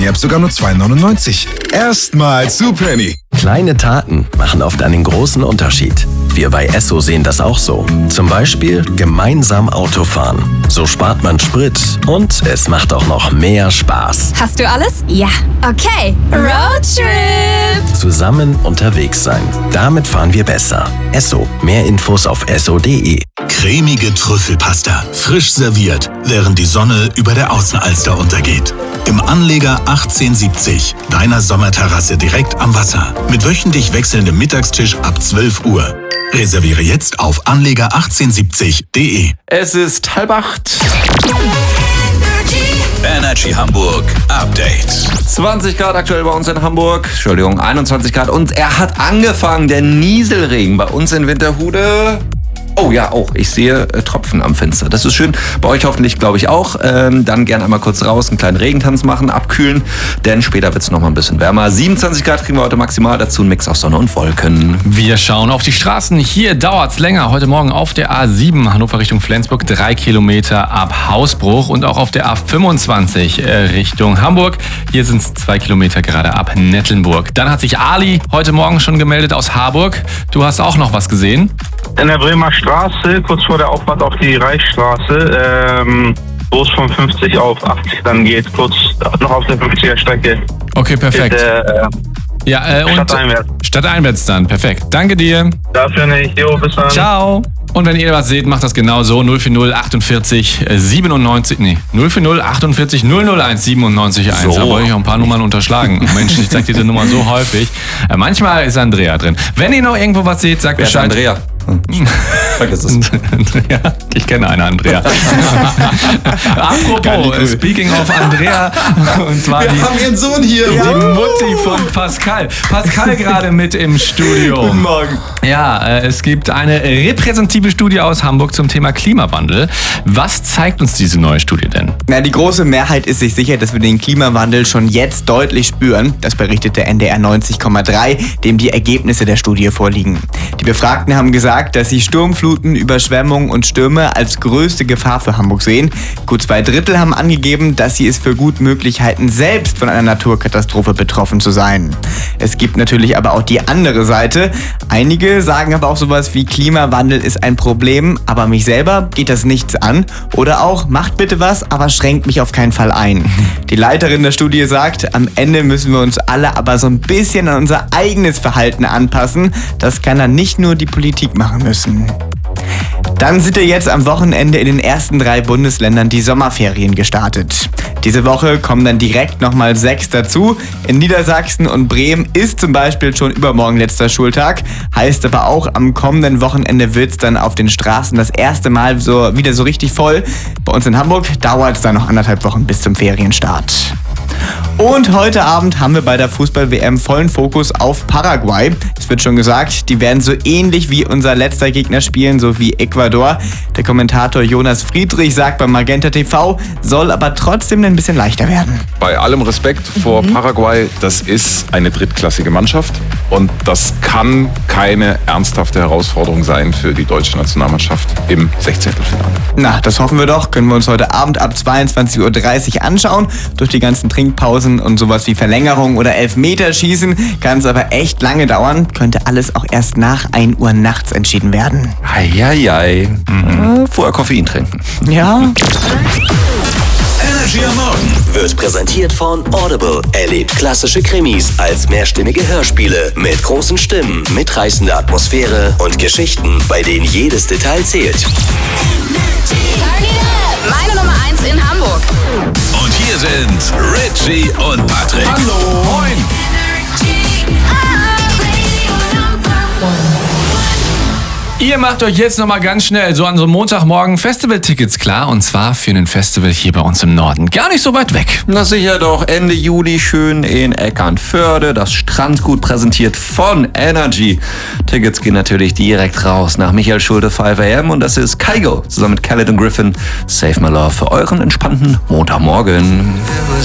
Penny ab sogar nur 2,99. Erstmal zu Penny. Kleine Taten machen oft einen großen Unterschied. Wir bei Esso sehen das auch so. Zum Beispiel gemeinsam Autofahren. So spart man Sprit und es macht auch noch mehr Spaß. Hast du alles? Ja. Okay. Roadtrip! Zusammen unterwegs sein. Damit fahren wir besser. Esso. Mehr Infos auf esso.de. Cremige Trüffelpasta. Frisch serviert, während die Sonne über der Außenalster untergeht. Im Anleger 1870. Deiner Sommerterrasse direkt am Wasser. Mit wöchentlich wechselndem Mittagstisch ab 12 Uhr. Reserviere jetzt auf anleger1870.de. Es ist 7:30. Energy Hamburg Update. 20 Grad aktuell bei uns in Hamburg. 21 Grad. Und er hat angefangen, der Nieselregen bei uns in Winterhude. Oh ja, auch. Ich sehe Tropfen am Fenster. Das ist schön. Bei euch hoffentlich, glaube ich, auch. Dann gerne einmal kurz raus, einen kleinen Regentanz machen, abkühlen. Denn später wird es noch mal ein bisschen wärmer. 27 Grad kriegen wir heute maximal. Dazu ein Mix aus Sonne und Wolken. Wir schauen auf die Straßen. Hier dauert es länger. Heute Morgen auf der A7 Hannover Richtung Flensburg 3 Kilometer ab Hausbruch. Und auch auf der A25 Richtung Hamburg. Hier sind es 2 Kilometer gerade ab Nettelnburg. Dann hat sich Ali heute Morgen schon gemeldet aus Harburg. Du hast auch noch was gesehen? In der Bremer Straße, kurz vor der Auffahrt auf die Reichsstraße, wo es von 50 auf 80 dann geht, kurz noch auf der 50er Strecke. Okay, perfekt. Und stadteinwärts. Stadteinwärts dann, perfekt. Danke dir. Dafür nicht. Jo, bis dann. Ciao. Und wenn ihr was seht, macht das genauso. 040 48 97, 040 48 001 97 1. Da wollte ich auch ein paar Nummern unterschlagen. Mensch, ich sag diese Nummer so häufig. Manchmal ist Andrea drin. Wenn ihr noch irgendwo was seht, sagt Bescheid. Andrea. Vergiss es. Ja, ich kenne eine Andrea. Apropos, speaking of Andrea, und zwar Wir haben ihren Sohn hier. Die Mutti von Pascal. Pascal gerade mit im Studio. Guten Morgen. Ja, es gibt eine repräsentative Studie aus Hamburg zum Thema Klimawandel. Was zeigt uns diese neue Studie denn? Na, die große Mehrheit ist sich sicher, dass wir den Klimawandel schon jetzt deutlich spüren. Das berichtet der NDR 90,3, dem die Ergebnisse der Studie vorliegen. Die Befragten haben gesagt, dass sie Sturmfluten, Überschwemmungen und Stürme als größte Gefahr für Hamburg sehen. Gut 2/3 haben angegeben, dass sie es für gut möglich halten, selbst von einer Naturkatastrophe betroffen zu sein. Es gibt natürlich aber auch die andere Seite. Einige sagen aber auch sowas wie Klimawandel ist ein Problem, aber mich selber geht das nichts an. Oder auch, macht bitte was, aber schränkt mich auf keinen Fall ein. Die Leiterin der Studie sagt, am Ende müssen wir uns alle aber so ein bisschen an unser eigenes Verhalten anpassen. Das kann dann nicht nur die Politik machen müssen. Dann sind ja jetzt am Wochenende in den ersten 3 Bundesländern die Sommerferien gestartet. Diese Woche kommen dann direkt nochmal 6 dazu. In Niedersachsen und Bremen ist zum Beispiel schon übermorgen letzter Schultag. Heißt aber auch, am kommenden Wochenende wird es dann auf den Straßen das erste Mal wieder so richtig voll. Bei uns in Hamburg dauert es dann noch 1,5 Wochen bis zum Ferienstart. Und heute Abend haben wir bei der Fußball-WM vollen Fokus auf Paraguay. Es wird schon gesagt, die werden so ähnlich wie unser letzter Gegner spielen, so wie Ecuador. Der Kommentator Jonas Friedrich sagt bei Magenta TV, soll aber trotzdem ein bisschen leichter werden. Bei allem Respekt vor Paraguay, das ist eine drittklassige Mannschaft und das kann keine ernsthafte Herausforderung sein für die deutsche Nationalmannschaft im 16. Finale. Na, das hoffen wir doch. Können wir uns heute Abend ab 22:30 Uhr anschauen. Durch die ganzen Trinkpausen und sowas wie Verlängerung oder Elfmeterschießen kann es aber echt lange dauern. Könnte alles auch erst nach 1 Uhr nachts entschieden werden. Eieiei. Vorher Koffein trinken. Ja. Energy am Morgen Wird präsentiert von Audible. Erlebt klassische Krimis als mehrstimmige Hörspiele mit großen Stimmen, mitreißender Atmosphäre und Geschichten, bei denen jedes Detail zählt. Meine Nummer 1 in Hamburg. Und hier sind Richie und Patrick. Hallo. Moin. Ihr macht euch jetzt nochmal ganz schnell so an so einem Montagmorgen Festivaltickets klar. Und zwar für ein Festival hier bei uns im Norden. Gar nicht so weit weg. Na sicher doch, Ende Juli schön in Eckernförde. Das Strandgut präsentiert von Energy. Tickets gehen natürlich direkt raus nach Michael Schulte 5 AM. Und das ist Kygo zusammen mit Khaled und Griffin. Save My Love für euren entspannten Montagmorgen.